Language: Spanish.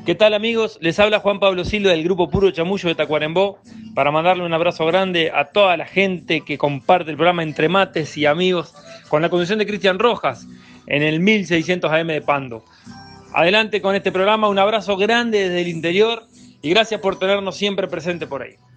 ¿Qué tal, amigos? Les habla Juan Pablo Silva del grupo Puro Chamullo de Tacuarembó para mandarle un abrazo grande a toda la gente que comparte el programa Entre Mates y Amigos con la conducción de Cristian Rojas en el 1600 AM de Pando. Adelante con este programa, un abrazo grande desde el interior y gracias por tenernos siempre presente por ahí.